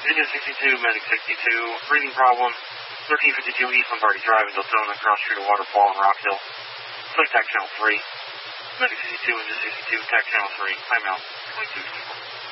Engine 62, Medic 62, breathing problem, 1352 East Lombardy Drive in Deltona, cross street of Waterfall and Rock Hill. Flight TAC channel 3. Medic 62, Engine 62, TAC channel 3, timeout 2224.